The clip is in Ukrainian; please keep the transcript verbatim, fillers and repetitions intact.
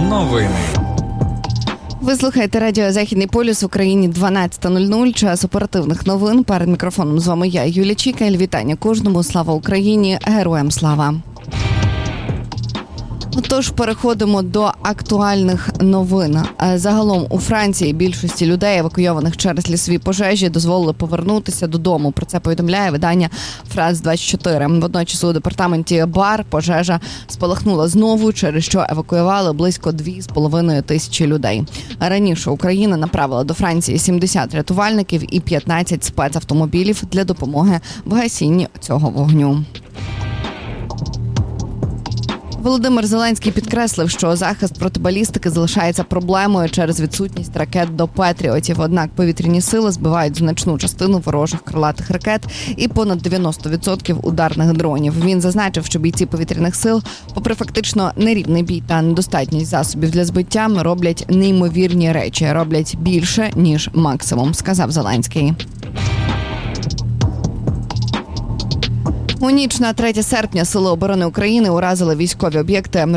Новини. Ви слухаєте радіо «Західний полюс» в Україні дванадцята нуль нуль, час оперативних новин. Перед мікрофоном з вами я, Юлія Чікель. Вітання кожному. Слава Україні! Героям слава! Тож переходимо до актуальних новин. Загалом у Франції більшості людей, евакуйованих через лісові пожежі, дозволили повернутися додому. Про це повідомляє видання Франс двадцять чотири. Водночас у департаменті Бар пожежа спалахнула знову, через що евакуювали близько дві з половиною тисячі людей. Раніше Україна направила до Франції сімдесят рятувальників і п'ятнадцять спецавтомобілів для допомоги в гасінні цього вогню. Володимир Зеленський підкреслив, що захист проти балістики залишається проблемою через відсутність ракет до Петріотів. Однак повітряні сили збивають значну частину ворожих крилатих ракет і понад дев'яносто відсотків ударних дронів. Він зазначив, що бійці повітряних сил, попри фактично нерівний бій та недостатність засобів для збиття, роблять неймовірні речі, роблять більше, ніж максимум, сказав Зеленський. У ніч на третє серпня Сили оборони України уразили військові об'єкти